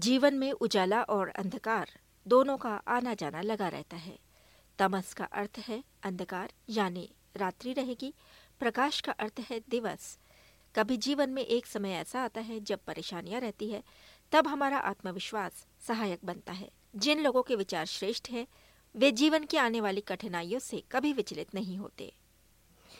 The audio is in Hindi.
जीवन में उजाला और अंधकार दोनों का आना जाना लगा रहता है। तमस का अर्थ है अंधकार यानी रात्रि रहेगी, प्रकाश का अर्थ है दिवस। कभी जीवन में एक समय ऐसा आता है जब परेशानियां रहती है, तब हमारा आत्मविश्वास सहायक बनता है। जिन लोगों के विचार श्रेष्ठ हैं, वे जीवन की आने वाली कठिनाइयों से कभी विचलित नहीं होते।